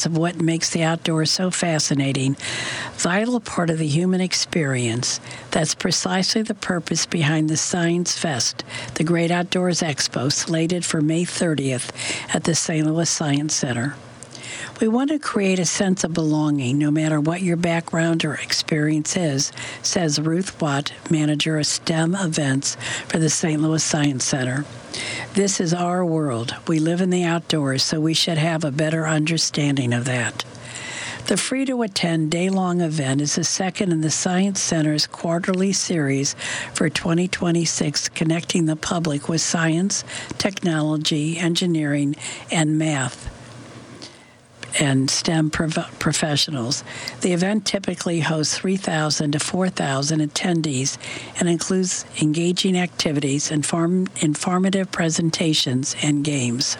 of what makes the outdoors so fascinating, vital part of the human experience. That's precisely the purpose behind the Science Fest, the Great Outdoors Expo, slated for May 30th at the St. Louis Science Center. We want to create a sense of belonging no matter what your background or experience is, says Ruth Watt, manager of STEM events for the St. Louis Science Center. This is our world. We live in the outdoors, so we should have a better understanding of that. The free-to-attend day-long event is the second in the Science Center's quarterly series for 2026, connecting the public with science, technology, engineering, and math and STEM professionals. The event typically hosts 3,000 to 4,000 attendees and includes engaging activities, informative presentations, and games.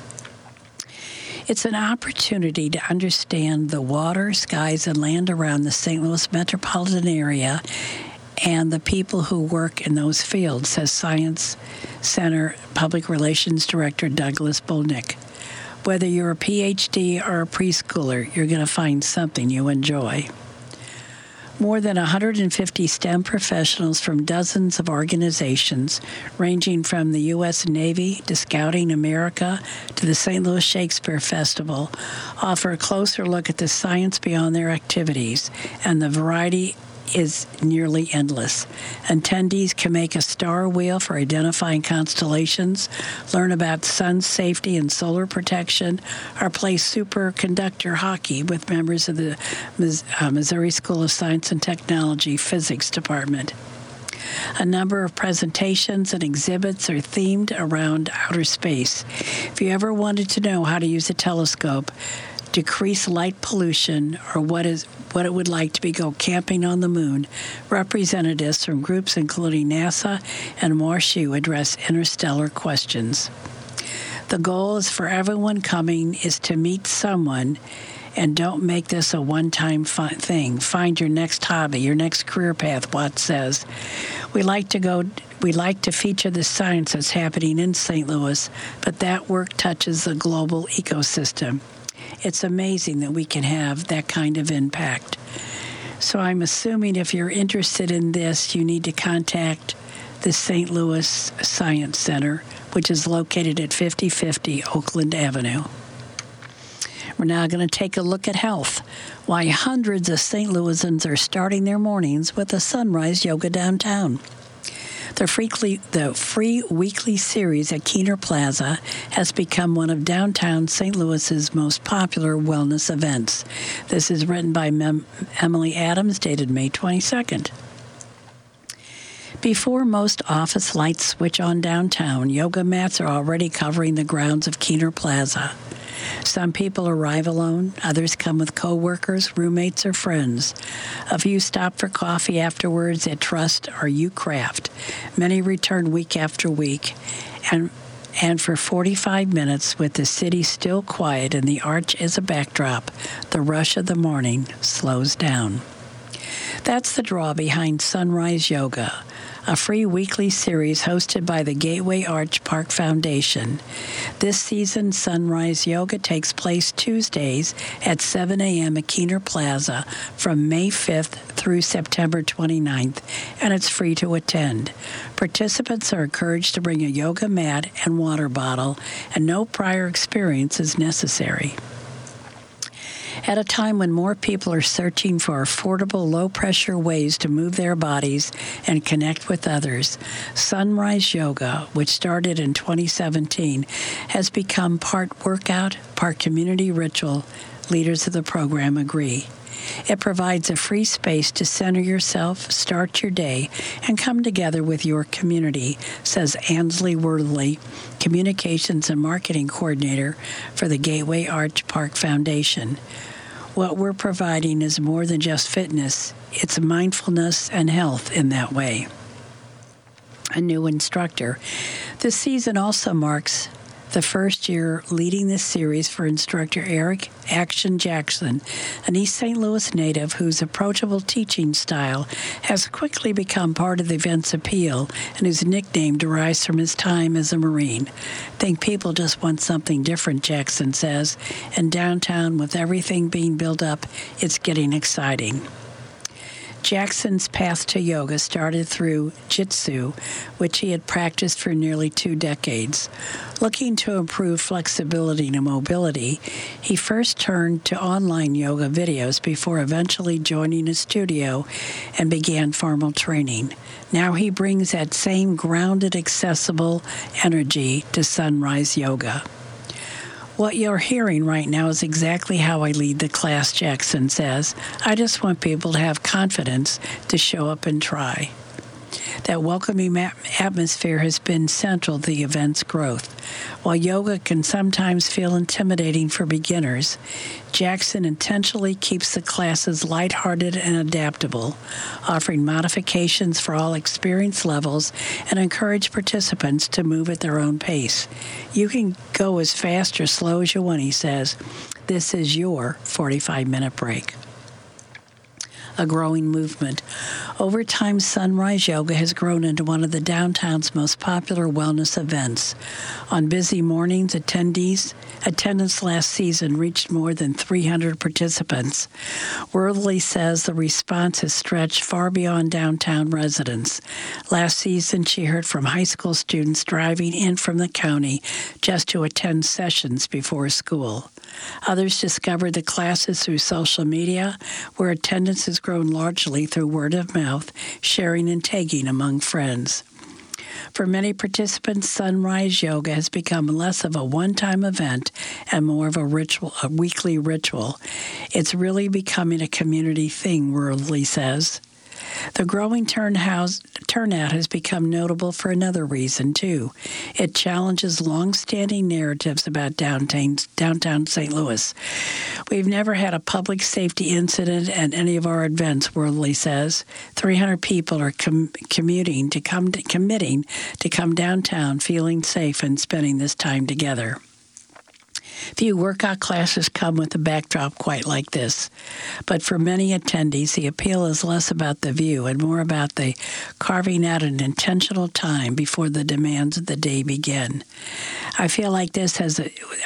It's an opportunity to understand the water, skies, and land around the St. Louis metropolitan area and the people who work in those fields, says Science Center Public Relations Director Douglas Bolnick. Whether you're a PhD or a preschooler, you're going to find something you enjoy. More than 150 STEM professionals from dozens of organizations, ranging from the U.S. Navy to Scouting America to the St. Louis Shakespeare Festival, offer a closer look at the science beyond their activities, and the variety is nearly endless. Attendees can make a star wheel for identifying constellations, learn about sun safety and solar protection, or play superconductor hockey with members of the Missouri School of Science and Technology Physics Department. A number of presentations and exhibits are themed around outer space. If you ever wanted to know how to use a telescope, decrease light pollution, or what it would like to be go camping on the moon, representatives from groups including NASA and WashU address interstellar questions. The goal is for everyone coming is to meet someone, and don't make this a one-time thing. Find your next hobby, your next career path, Watt says. We like to feature the science that's happening in St. Louis, but that work touches the global ecosystem. It's amazing that we can have that kind of impact. So I'm assuming if you're interested in this, you need to contact the St. Louis Science Center, which is located at 5050 Oakland Avenue. We're now going to take a look at health, why hundreds of St. Louisans are starting their mornings with a sunrise yoga downtown. The free weekly series at Keener Plaza has become one of downtown St. Louis's most popular wellness events. This is written by Emily Adams, dated May 22nd. Before most office lights switch on downtown, yoga mats are already covering the grounds of Keener Plaza. Some people arrive alone, others come with co-workers, roommates, or friends. A few stop for coffee afterwards at Trust or U-Craft. Many return week after week, and for 45 minutes, with the city still quiet and the arch as a backdrop, the rush of the morning slows down. That's the draw behind Sunrise Yoga, a free weekly series hosted by the Gateway Arch Park Foundation. This season, Sunrise Yoga takes place Tuesdays at 7 a.m. at Keener Plaza from May 5th through September 29th, and it's free to attend. Participants are encouraged to bring a yoga mat and water bottle, and no prior experience is necessary. At a time when more people are searching for affordable, low-pressure ways to move their bodies and connect with others, Sunrise Yoga, which started in 2017, has become part workout, part community ritual. Leaders of the program agree. It provides a free space to center yourself, start your day, and come together with your community, says Ansley Worley, Communications and Marketing Coordinator for the Gateway Arch Park Foundation. What we're providing is more than just fitness. It's mindfulness and health in that way. A new instructor. This season also marks the first year leading this series for instructor Eric Action Jackson, an East St. Louis native whose approachable teaching style has quickly become part of the event's appeal and whose nickname derives from his time as a Marine. Think people just want something different, Jackson says, and downtown with everything being built up, it's getting exciting. Jackson's path to yoga started through Jitsu, which he had practiced for nearly 2 decades. Looking to improve flexibility and mobility, he first turned to online yoga videos before eventually joining a studio and began formal training. Now he brings that same grounded, accessible energy to Sunrise Yoga. What you're hearing right now is exactly how I lead the class, Jackson says. I just want people to have confidence to show up and try. That welcoming atmosphere has been central to the event's growth. While yoga can sometimes feel intimidating for beginners, Jackson intentionally keeps the classes lighthearted and adaptable, offering modifications for all experience levels and encourage participants to move at their own pace. You can go as fast or slow as you want, he says. This is your 45-minute break. A growing movement. Over time, Sunrise Yoga has grown into one of the downtown's most popular wellness events. On busy mornings, attendance last season reached more than 300 participants. Worthley says the response has stretched far beyond downtown residents. Last season, she heard from high school students driving in from the county just to attend sessions before school. Others discovered the classes through social media, where attendance has grown largely through word of mouth, sharing and tagging among friends. For many participants, Sunrise Yoga has become less of a one-time event and more of a weekly ritual. It's really becoming a community thing, Worthley says. The growing turnout has become notable for another reason, too. It challenges long-standing narratives about downtown St. Louis. We've never had a public safety incident at any of our events, Worthley says. 300 people are committing to come downtown feeling safe and spending this time together. Few workout classes come with a backdrop quite like this. But for many attendees, the appeal is less about the view and more about the carving out an intentional time before the demands of the day begin. I feel like this is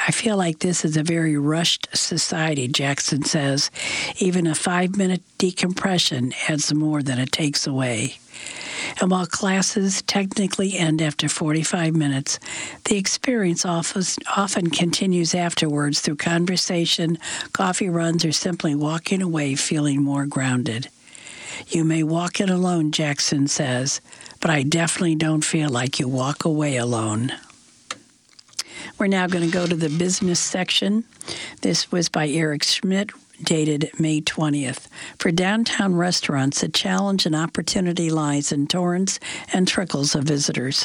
a very rushed society, Jackson says. Even a 5-minute decompression adds more than it takes away. And while classes technically end after 45 minutes, the experience often continues afterwards through conversation, coffee runs, or simply walking away feeling more grounded. You may walk in alone, Jackson says, but I definitely don't feel like you walk away alone. We're now going to go to the business section. This was by Eric Schmidt, dated May 20th. For downtown restaurants, the challenge and opportunity lies in torrents and trickles of visitors.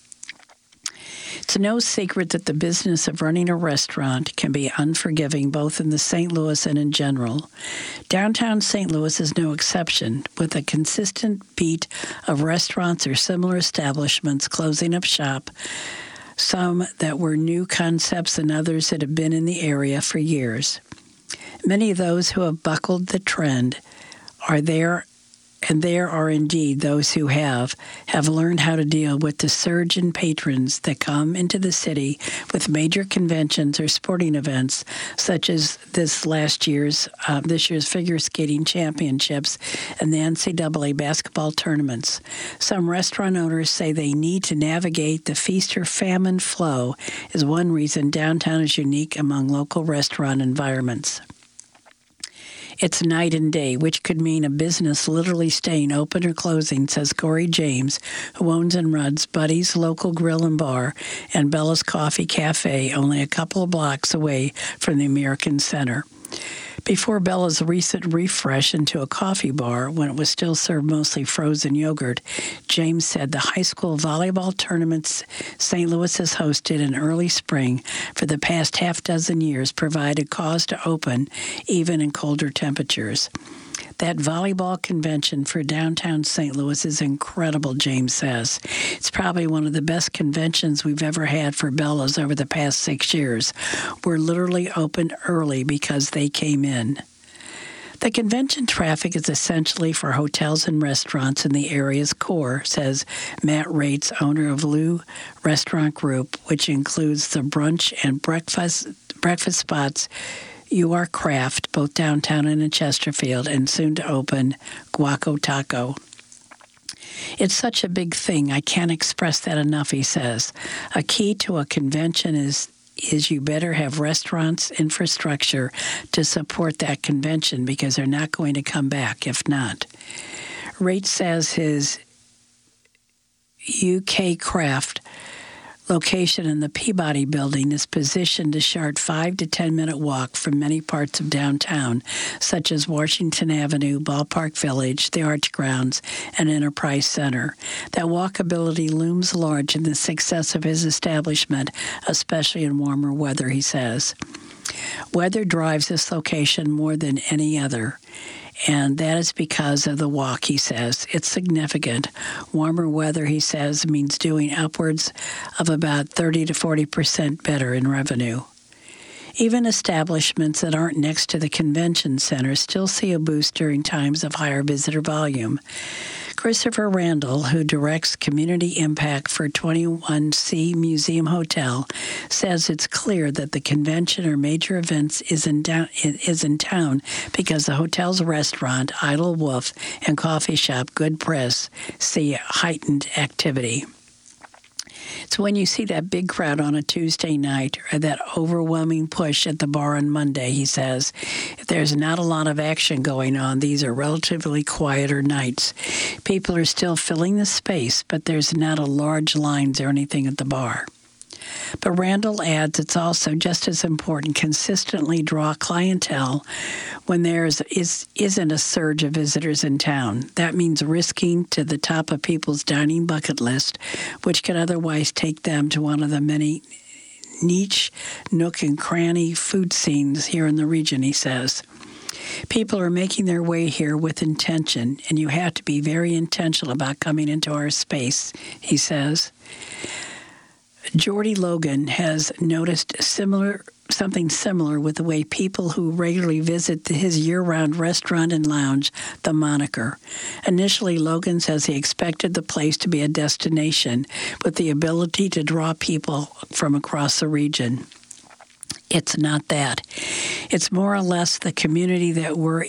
It's no secret that the business of running a restaurant can be unforgiving both in the St. Louis and in general. Downtown St. Louis is no exception, with a consistent beat of restaurants or similar establishments closing up shop, some that were new concepts and others that have been in the area for years. Many of those who have buckled the trend are there, and there are indeed those who have learned how to deal with the surge in patrons that come into the city with major conventions or sporting events, such as this year's figure skating championships and the NCAA basketball tournaments. Some restaurant owners say they need to navigate the feast or famine flow is one reason downtown is unique among local restaurant environments. It's night and day, which could mean a business literally staying open or closing, says Corey James, who owns and runs Buddy's Local Grill and Bar and Bella's Coffee Cafe, only a couple of blocks away from the American Center. Before Bella's recent refresh into a coffee bar, when it was still served mostly frozen yogurt, James said the high school volleyball tournaments St. Louis has hosted in early spring for the past half dozen years provided cause to open even in colder temperatures. That volleyball convention for downtown St. Louis is incredible, James says. It's probably one of the best conventions we've ever had for Bella's over the past 6 years. We're literally opened early because they came in. The convention traffic is essentially for hotels and restaurants in the area's core, says Matt Rates, owner of Lou Restaurant Group, which includes the brunch and breakfast spots UR Craft, both downtown and in Chesterfield, and soon to open Guaco Taco. It's such a big thing. I can't express that enough, he says. A key to a convention is you better have restaurants, infrastructure to support that convention because they're not going to come back if not. Rate says his UK Craft location in the Peabody Building is positioned a short 5 to 10 minute walk from many parts of downtown, such as Washington Avenue, Ballpark Village, the Arts Grounds, and Enterprise Center. That walkability looms large in the success of his establishment, especially in warmer weather, he says. Weather drives this location more than any other. And that is because of the walk, he says. It's significant. Warmer weather, he says, means doing upwards of about 30 to 40% better in revenue. Even establishments that aren't next to the convention center still see a boost during times of higher visitor volume. Christopher Randall, who directs community impact for 21C Museum Hotel, says it's clear that the convention or major events is in town because the hotel's restaurant, Idle Wolf, and coffee shop, Good Press, see heightened activity. It's when you see that big crowd on a Tuesday night or that overwhelming push at the bar on Monday, he says. If there's not a lot of action going on, these are relatively quieter nights. People are still filling the space, but there's not a large lines or anything at the bar. But Randall adds it's also just as important consistently draw clientele when there isn't a surge of visitors in town. That means risking to the top of people's dining bucket list, which could otherwise take them to one of the many niche, nook and cranny food scenes here in the region, he says. People are making their way here with intention, and you have to be very intentional about coming into our space, he says. Jordy Logan has noticed something similar with the way people who regularly visit his year-round restaurant and lounge, The Moniker. Initially, Logan says he expected the place to be a destination with the ability to draw people from across the region. It's not that. It's more or less the community that we're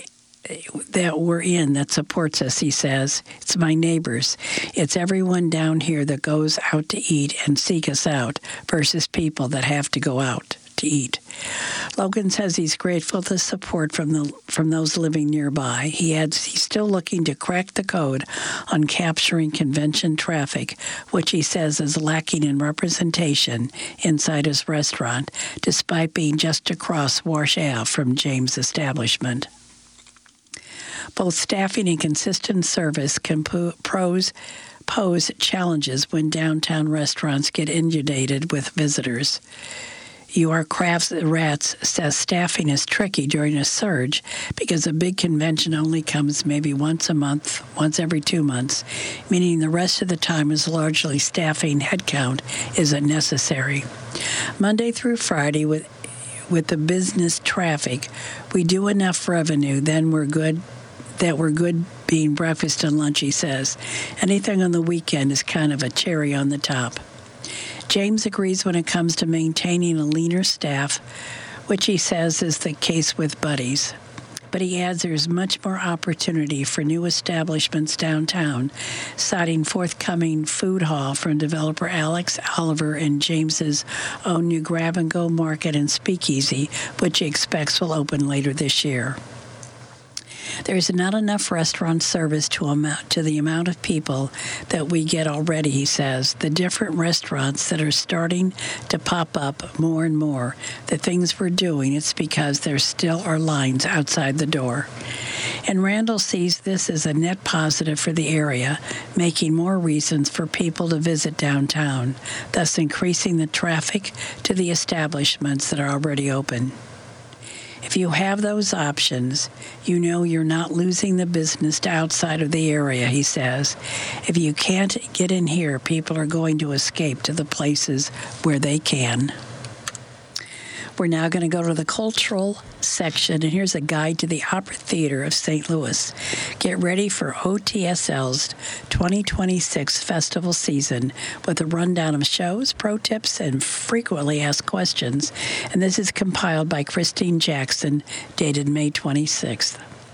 in that supports us, he says. It's my neighbors. It's everyone down here that goes out to eat and seek us out versus people that have to go out to eat. Logan says he's grateful for the support from those living nearby. He adds he's still looking to crack the code on capturing convention traffic, which he says is lacking in representation inside his restaurant, despite being just across Wash Ave from James' establishment. Both staffing and consistent service can pose challenges when downtown restaurants get inundated with visitors. UR Crafts Rats says staffing is tricky during a surge because a big convention only comes maybe once a month, once every 2 months, meaning the rest of the time is largely staffing headcount isn't necessary. Monday through Friday with the business traffic, we do enough revenue, then we're good being breakfast and lunch, he says. Anything on the weekend is kind of a cherry on the top. James agrees when it comes to maintaining a leaner staff, which he says is the case with Buddy's. But he adds there's much more opportunity for new establishments downtown, citing forthcoming food hall from developer Alex Oliver and James's own new grab-and-go market and speakeasy, which he expects will open later this year. There's not enough restaurant service to amount to the amount of people that we get already, he says. The different restaurants that are starting to pop up more and more, the things we're doing, it's because there still are lines outside the door. And Randall sees this as a net positive for the area, making more reasons for people to visit downtown, thus increasing the traffic to the establishments that are already open. If you have those options, you know you're not losing the business to outside of the area, he says. If you can't get in here, people are going to escape to the places where they can. We're now going to go to the cultural section, and here's a guide to the Opera Theater of St. Louis. Get ready for OTSL's 2026 festival season with a rundown of shows, pro tips, and frequently asked questions. And this is compiled by Christine Jackson, dated May 26th.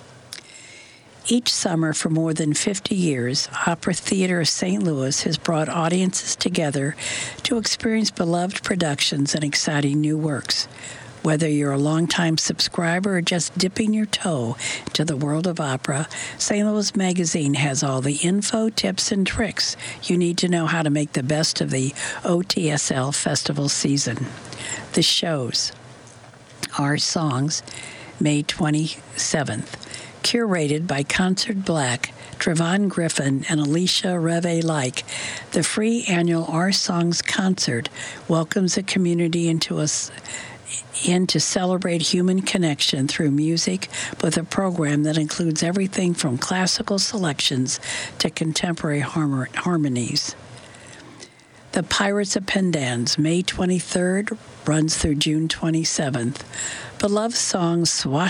Each summer for more than 50 years, Opera Theater of St. Louis has brought audiences together to experience beloved productions and exciting new works. Whether you're a longtime subscriber or just dipping your toe into the world of opera, St. Louis Magazine has all the info, tips, and tricks you need to know how to make the best of the OTSL festival season. The shows Our Songs, May 27th. Curated by Concert Black, Trevon Griffin, and Alicia Reve-like, the free annual Our Songs concert welcomes a community in to celebrate human connection through music with a program that includes everything from classical selections to contemporary harmonies. The Pirates of Penzance, May 23rd, runs through June 27th. Beloved songs,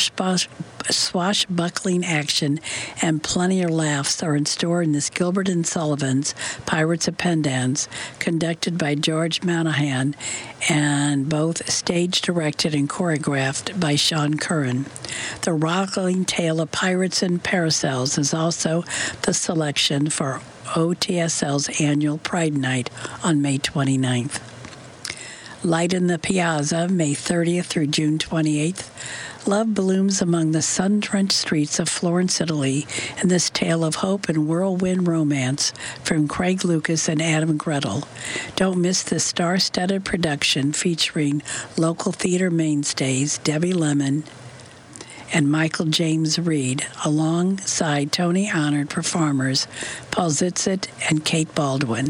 swashbuckling action, and plenty of laughs are in store in this Gilbert and Sullivan's Pirates of Penzance, conducted by George Monahan, and both staged, directed, and choreographed by Sean Curran. The Rockling Tale of Pirates and Parasols is also the selection for OTSL's annual Pride Night on May 29th. Light in the Piazza, May 30th through June 28th. Love blooms among the sun-drenched streets of Florence, Italy, in this tale of hope and whirlwind romance from Craig Lucas and Adam Gretel. Don't miss this star-studded production featuring local theater mainstays Debbie Lemon and Michael James Reed, alongside Tony-honored performers Paul Zitzit and Kate Baldwin.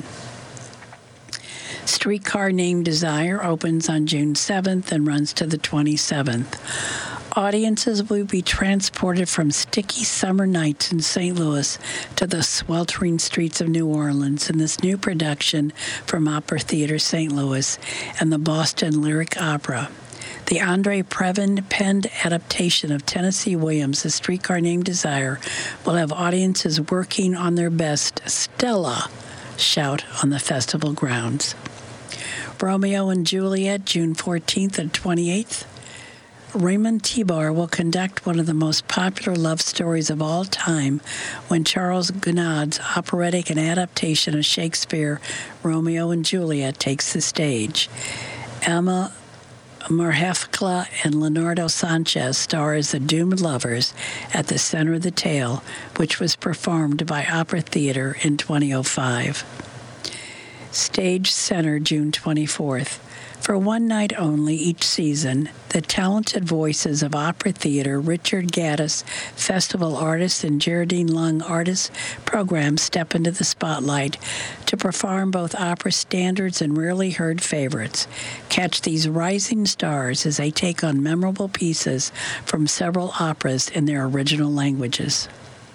Streetcar Named Desire opens on June 7th and runs to the 27th. Audiences will be transported from sticky summer nights in St. Louis to the sweltering streets of New Orleans in this new production from Opera Theater St. Louis and the Boston Lyric Opera. The Andre Previn penned adaptation of Tennessee Williams' Streetcar Named Desire will have audiences working on their best Stella shout on the festival grounds. Romeo and Juliet, June 14th and 28th. Raymond Tibar will conduct one of the most popular love stories of all time when Charles Gounod's operatic and adaptation of Shakespeare, Romeo and Juliet, takes the stage. Emma Marhefkla and Leonardo Sanchez star as the doomed lovers at the center of the tale, which was performed by Opera Theater in 2005. Stage Center, June 24th. For one night only each season, the talented voices of Opera Theater, Richard Gaddis, festival artists, and Geraldine Lung artists programs step into the spotlight to perform both opera standards and rarely heard favorites. Catch these rising stars as they take on memorable pieces from several operas in their original languages.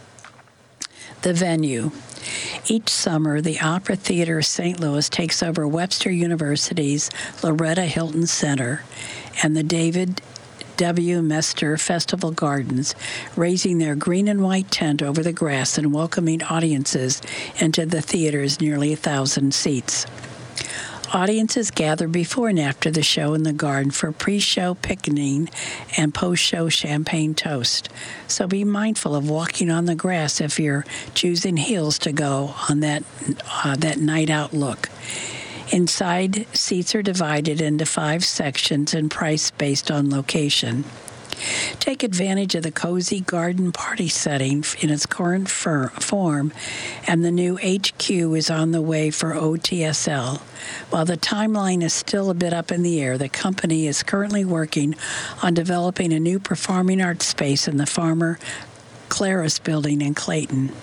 The venue. Each summer, the Opera Theater of St. Louis takes over Webster University's Loretta Hilton Center and the David W. Mester Festival Gardens, raising their green and white tent over the grass and welcoming audiences into the theater's nearly 1,000 seats. Audiences gather before and after the show in the garden for pre-show picnicking and post-show champagne toast. So be mindful of walking on the grass if you're choosing heels to go on that night out look. Inside, seats are divided into 5 sections and priced based on location. Take advantage of the cozy garden party setting in its current form, and the new HQ is on the way for OTSL. While the timeline is still a bit up in the air, the company is currently working on developing a new performing arts space in the former Claris building in Clayton.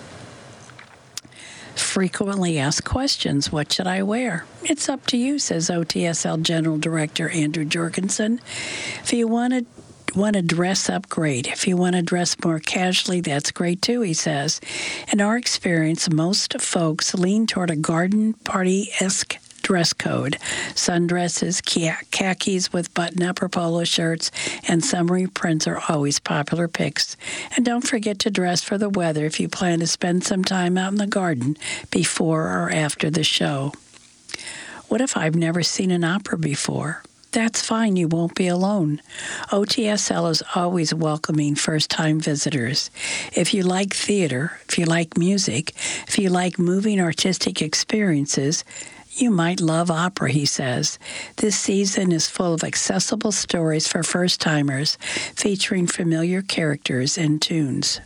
Frequently asked questions, what should I wear? It's up to you, says OTSL General Director Andrew Jorgensen. If you want to want to dress up, great. If you want to dress more casually, that's great too, he says. In our experience, most folks lean toward a garden party-esque dress code. Sundresses, khakis with button-up or polo shirts, and summery prints are always popular picks. And don't forget to dress for the weather if you plan to spend some time out in the garden before or after the show. What if I've never seen an opera before? That's fine, you won't be alone. OTSL is always welcoming first-time visitors. If you like theater, if you like music, if you like moving artistic experiences, you might love opera, he says. This season is full of accessible stories for first-timers, featuring familiar characters and tunes.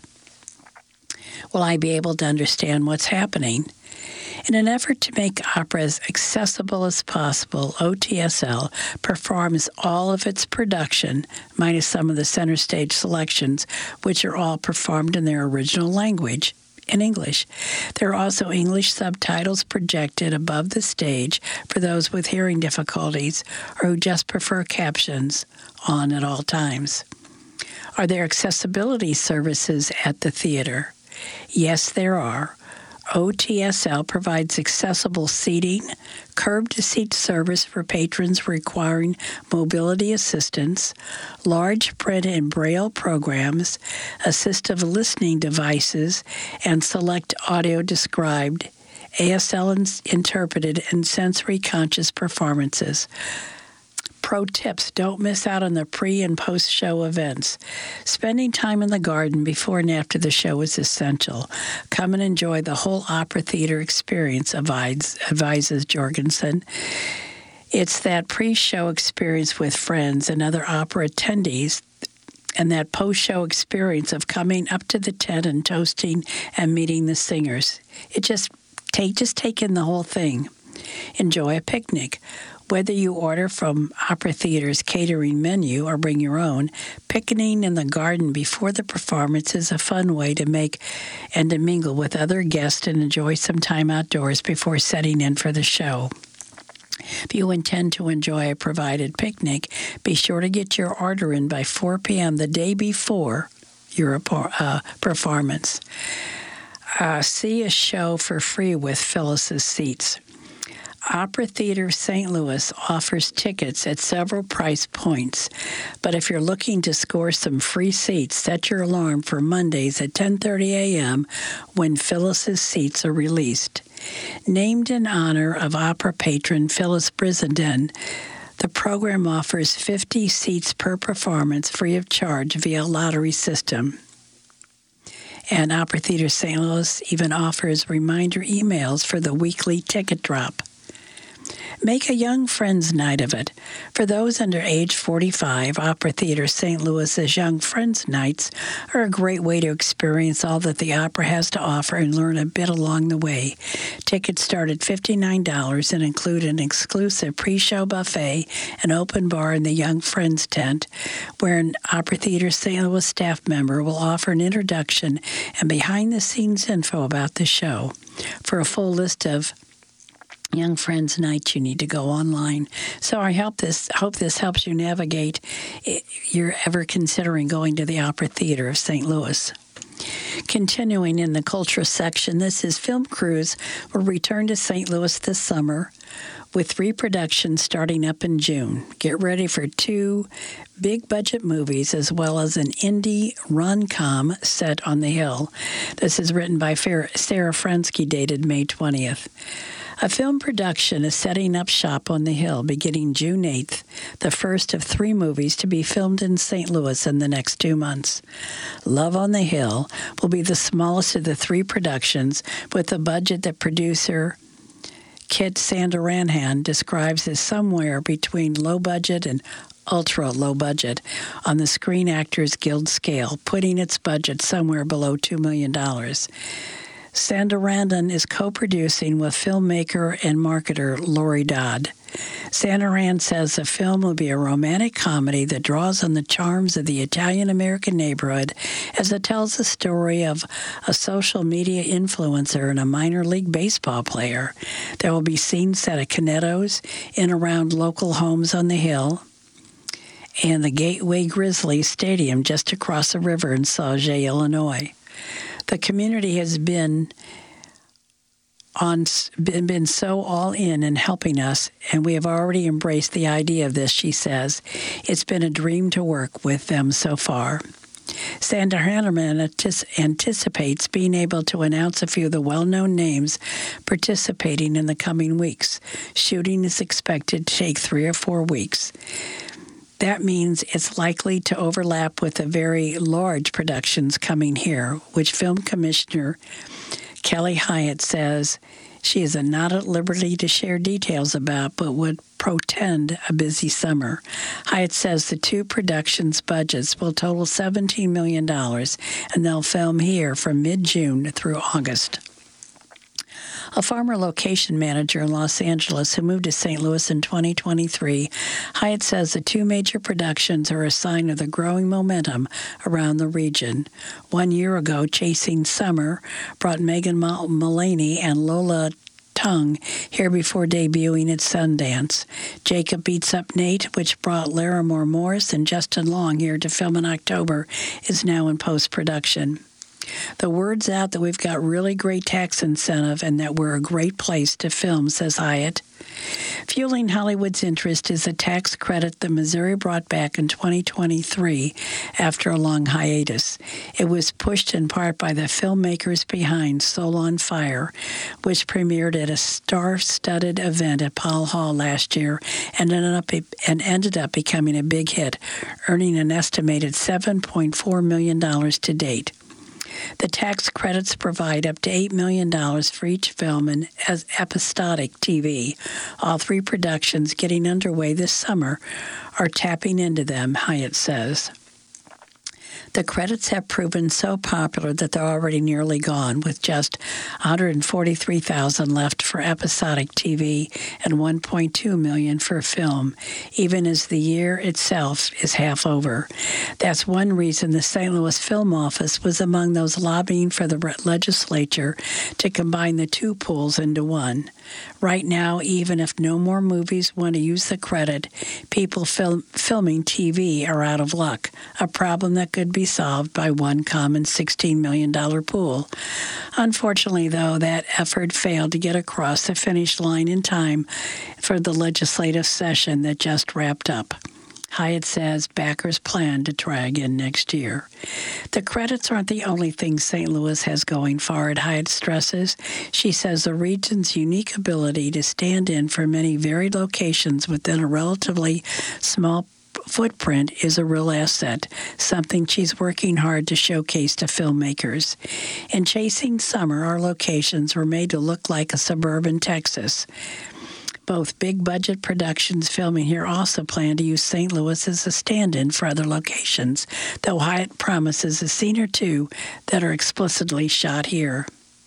Will I be able to understand what's happening? In an effort to make opera as accessible as possible, OTSL performs all of its production, minus some of the center stage selections, which are all performed in their original language, in English. There are also English subtitles projected above the stage for those with hearing difficulties or who just prefer captions on at all times. Are there accessibility services at the theater? Yes, there are. OTSL provides accessible seating, curb-to-seat service for patrons requiring mobility assistance, large print and braille programs, assistive listening devices, and select audio-described, ASL interpreted, and sensory-conscious performances. Pro tips: don't miss out on the pre- and post-show events. Spending time in the garden before and after the show is essential. Come and enjoy the whole opera theater experience, advises Jorgensen. It's that pre-show experience with friends and other opera attendees, and that post-show experience of coming up to the tent and toasting and meeting the singers. Just take in the whole thing. Enjoy a picnic. Whether you order from Opera Theater's catering menu or bring your own, picnicking in the garden before the performance is a fun way to make and to mingle with other guests and enjoy some time outdoors before setting in for the show. If you intend to enjoy a provided picnic, be sure to get your order in by 4 p.m. the day before your performance. See a show for free with Phyllis's Seats. Opera Theater St. Louis offers tickets at several price points, but if you're looking to score some free seats, set your alarm for Mondays at 10:30 a.m. when Phyllis's Seats are released. Named in honor of opera patron Phyllis Brissenden, the program offers 50 seats per performance free of charge via lottery system. And Opera Theater St. Louis even offers reminder emails for the weekly ticket drop. Make a young friends night of it. For those under age 45, Opera Theater St. Louis's Young Friends Nights are a great way to experience all that the opera has to offer and learn a bit along the way. Tickets start at $59 and include an exclusive pre-show buffet, an open bar in the Young Friends tent, where an Opera Theater St. Louis staff member will offer an introduction and behind-the-scenes info about the show. For a full list of Young Friends Night, you need to go online. So I hope this helps you navigate if you're ever considering going to the Opera Theater of St. Louis. Continuing in the culture section, this is film crews will return to St. Louis this summer with 3 productions starting up in June. Get ready for 2 big-budget movies as well as an indie rom-com set on the Hill. This is written by Sarah Frensky, dated May 20th. A film production is setting up shop on the Hill beginning June 8th, the first of 3 movies to be filmed in St. Louis in the next 2 months. Love on the Hill will be the smallest of the 3 productions, with a budget that producer Kit Sandarahan describes as somewhere between low budget and ultra low budget on the Screen Actors Guild scale, putting its budget somewhere below $2 million. Sandarahan is co-producing with filmmaker and marketer Lori Dodd. Sandarahan says the film will be a romantic comedy that draws on the charms of the Italian-American neighborhood as it tells the story of a social media influencer and a minor league baseball player. There will be scenes set at Canetto's, in around local homes on the Hill, and the Gateway Grizzlies Stadium just across the river in Sauget, Illinois. The community has been so all in helping us, and we have already embraced the idea of this, she says. It's been a dream to work with them so far. Sandra Hanneman anticipates being able to announce a few of the well-known names participating in the coming weeks. Shooting is expected to take 3 or 4 weeks. That means it's likely to overlap with the very large productions coming here, which Film Commissioner Kelly Hyatt says she is not at liberty to share details about, but would portend a busy summer. Hyatt says the 2 productions' budgets will total $17 million, and they'll film here from mid-June through August. A former location manager in Los Angeles who moved to St. Louis in 2023, Hyatt says the 2 major productions are a sign of the growing momentum around the region. 1 year ago, Chasing Summer brought Megan Mullany and Lola Tongue here before debuting at Sundance. Jacob Beats Up Nate, which brought Larimore Morris and Justin Long here to film in October, is now in post-production. The word's out that we've got really great tax incentive and that we're a great place to film, says Hyatt. Fueling Hollywood's interest is a tax credit that Missouri brought back in 2023 after a long hiatus. It was pushed in part by the filmmakers behind Soul on Fire, which premiered at a star-studded event at Paul Hall last year and ended up becoming a big hit, earning an estimated $7.4 million to date. The tax credits provide up to $8 million for each film in episodic TV. All 3 productions getting underway this summer are tapping into them, Hyatt says. The credits have proven so popular that they're already nearly gone, with just $143,000 left for episodic TV and $1.2 million for film, even as the year itself is half over. That's one reason the St. Louis Film Office was among those lobbying for the legislature to combine the 2 pools into one. Right now, even if no more movies want to use the credit, people filming TV are out of luck, a problem that could be solved by one common $16 million pool. Unfortunately, though, that effort failed to get across the finish line in time for the legislative session that just wrapped up. Hyatt says backers plan to try again next year. The credits aren't the only thing St. Louis has going for it, Hyatt stresses. She says the region's unique ability to stand in for many varied locations within a relatively small footprint is a real asset, something she's working hard to showcase to filmmakers. In Chasing Summer, our locations were made to look like a suburban Texas. Both big-budget productions filming here also plan to use St. Louis as a stand-in for other locations, though Hyatt promises a scene or 2 that are explicitly shot here.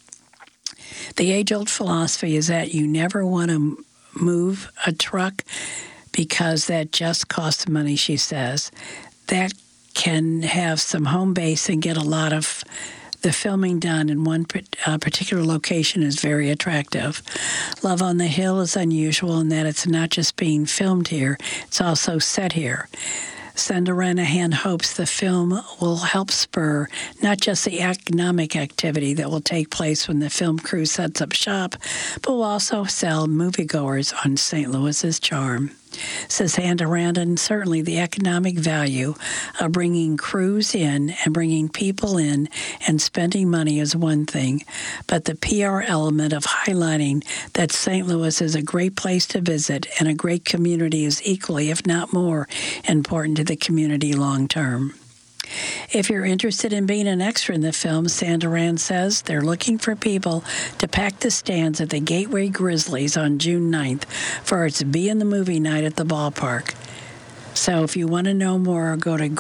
The age-old philosophy is that you never want to move a truck because that just costs money, she says. That can have some home base and get a lot of the filming done in one particular location is very attractive. Love on the Hill is unusual in that it's not just being filmed here, it's also set here. Sandra Ranahan hopes the film will help spur not just the economic activity that will take place when the film crew sets up shop, but will also sell moviegoers on St. Louis's charm. Says Sandra Ranahan, certainly the economic value of bringing crews in and bringing people in and spending money is one thing, but the PR element of highlighting that St. Louis is a great place to visit and a great community is equally, if not more, important to the community long term. If you're interested in being an extra in the film, Sandra Rand says they're looking for people to pack the stands at the Gateway Grizzlies on June 9th for its Be in the Movie night at the ballpark. So if you want to know more, go to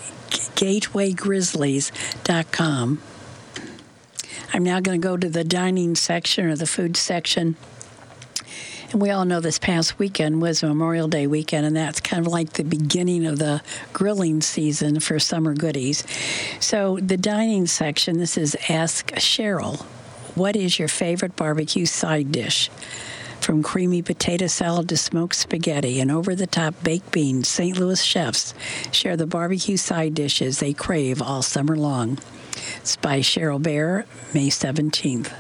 GatewayGrizzlies.com. I'm now going to go to the dining section or the food section. And we all know this past weekend was Memorial Day weekend, and that's kind of like the beginning of the grilling season for summer goodies. So the dining section, this is Ask Cheryl. What is your favorite barbecue side dish? From creamy potato salad to smoked spaghetti and over-the-top baked beans, St. Louis chefs share the barbecue side dishes they crave all summer long. It's by Cheryl Bear, May 17th.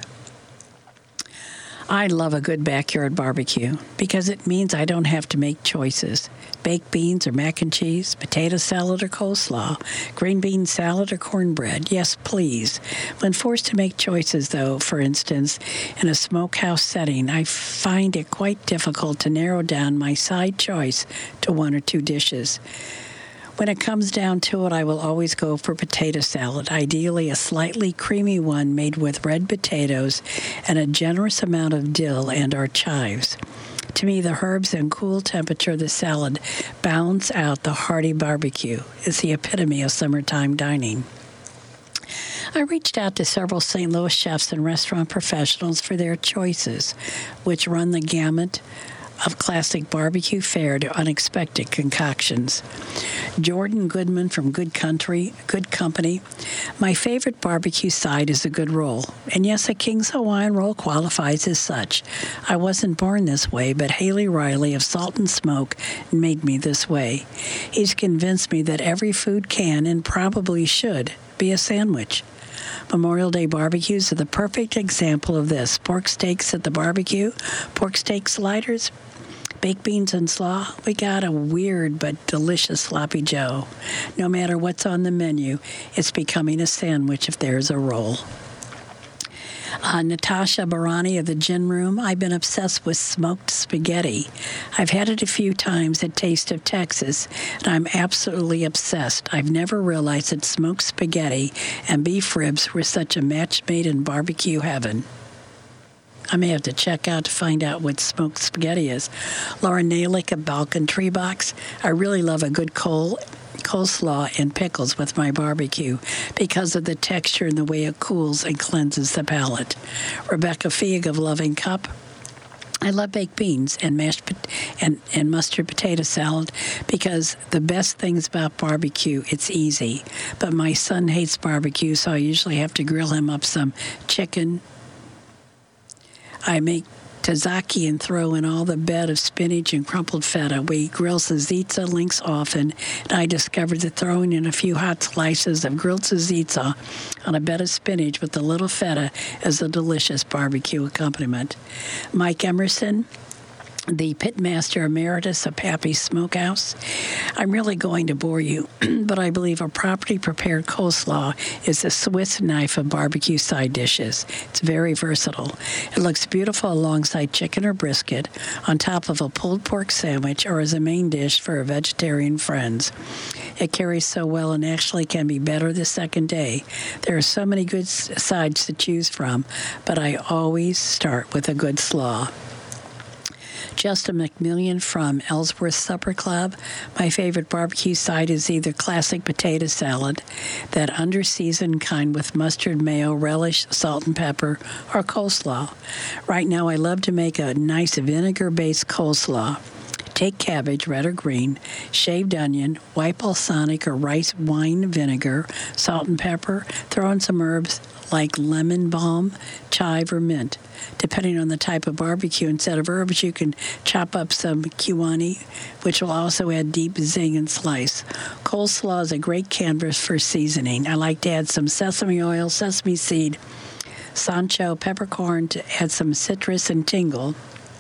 I love a good backyard barbecue because it means I don't have to make choices. Baked beans or mac and cheese, potato salad or coleslaw, green bean salad or cornbread. Yes, please. When forced to make choices, though, for instance, in a smokehouse setting, I find it quite difficult to narrow down my side choice to one or two dishes. When it comes down to it, I will always go for potato salad, ideally a slightly creamy one made with red potatoes and a generous amount of dill and or chives. To me, the herbs and cool temperature of the salad balance out the hearty barbecue. It's the epitome of summertime dining. I reached out to several St. Louis chefs and restaurant professionals for their choices, which run the gamut of classic barbecue fare to unexpected concoctions. Jordan Goodman from Good Company. My favorite barbecue side is a good roll. And yes, a King's Hawaiian roll qualifies as such. I wasn't born this way, but Haley Riley of Salt and Smoke made me this way. He's convinced me that every food can and probably should be a sandwich. Memorial Day barbecues are the perfect example of this. Pork steaks at the barbecue, pork steak sliders, baked beans and slaw. We got a weird but delicious sloppy joe. No matter what's on the menu, it's becoming a sandwich if there's a roll. Natasha Barani of the Gin Room. I've been obsessed with smoked spaghetti. I've had it a few times at Taste of Texas, and I'm absolutely obsessed. I've never realized that smoked spaghetti and beef ribs were such a match made in barbecue heaven. I may have to check out to find out what smoked spaghetti is. Laura Nalick of Balkan Tree Box. I really love a good coleslaw and pickles with my barbecue because of the texture and the way it cools and cleanses the palate. Rebecca Feig of Loving Cup. I love baked beans and mashed and mustard potato salad because the best things about barbecue, it's easy. But my son hates barbecue, so I usually have to grill him up some chicken. I make tzatziki and throw in all the bed of spinach and crumpled feta. We grill tzatziki links often, and I discovered that throwing in a few hot slices of grilled tzatziki on a bed of spinach with a little feta is a delicious barbecue accompaniment. Mike Emerson, the pitmaster emeritus of Pappy's Smokehouse. I'm really going to bore you, but I believe a properly prepared coleslaw is the Swiss knife of barbecue side dishes. It's very versatile. It looks beautiful alongside chicken or brisket, on top of a pulled pork sandwich, or as a main dish for vegetarian friends. It carries so well and actually can be better the second day. There are so many good sides to choose from, but I always start with a good slaw. Justin McMillian from Ellsworth Supper Club. My favorite barbecue side is either classic potato salad, that under-seasoned kind with mustard, mayo, relish, salt and pepper, or coleslaw. Right now, I love to make a nice vinegar-based coleslaw. Take cabbage, red or green, shaved onion, white balsamic or rice wine vinegar, salt and pepper, throw in some herbs like lemon balm, chive, or mint. Depending on the type of barbecue, instead of herbs, you can chop up some kiwani, which will also add deep zing and slice. Coleslaw is a great canvas for seasoning. I like to add some sesame oil, sesame seed, sansho, peppercorn to add some citrus and tingle.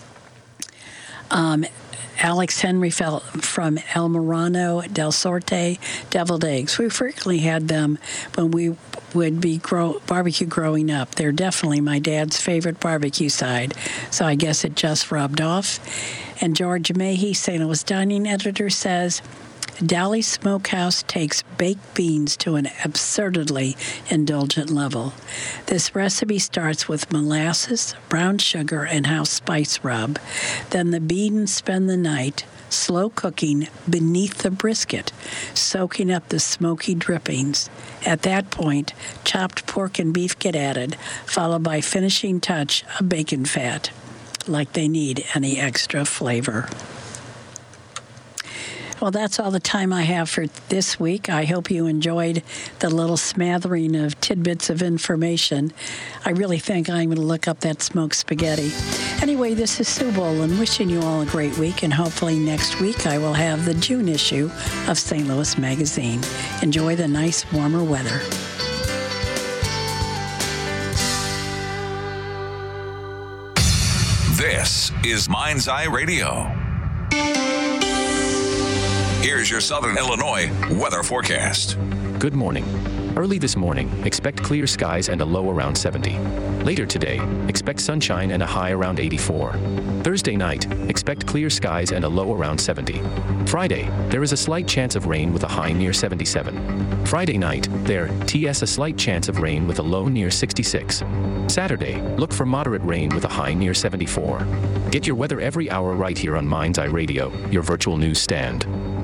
Alex Henry from El Marano del Sorte, deviled eggs. We frequently had them when we would be barbecue growing up. They're definitely my dad's favorite barbecue side, so I guess it just rubbed off. And George Mahey, St. Louis Dining editor, says, Dally Smokehouse takes baked beans to an absurdly indulgent level. This recipe starts with molasses, brown sugar, and house spice rub. Then the beans spend the night slow cooking beneath the brisket, soaking up the smoky drippings. At that point, chopped pork and beef get added, followed by finishing touch of bacon fat, like they need any extra flavor. Well, that's all the time I have for this week. I hope you enjoyed the little smattering of tidbits of information. I really think I'm going to look up that smoked spaghetti. Anyway, this is Sue Boland wishing you all a great week, and hopefully next week I will have the June issue of St. Louis Magazine. Enjoy the nice, warmer weather. This is Mind's Eye Radio. Here's your Southern Illinois weather forecast. Good morning. Early this morning, expect clear skies and a low around 70. Later today, expect sunshine and a high around 84. Thursday night, expect clear skies and a low around 70. Friday, there is a slight chance of rain with a high near 77. Friday night, a slight chance of rain with a low near 66. Saturday, look for moderate rain with a high near 74. Get your weather every hour right here on Mind's Eye Radio, your virtual news stand.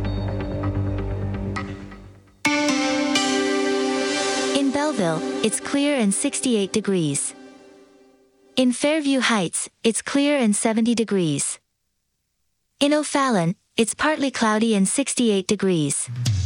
In Belleville, it's clear and 68 degrees. In Fairview Heights, it's clear and 70 degrees. In O'Fallon, it's partly cloudy and 68 degrees.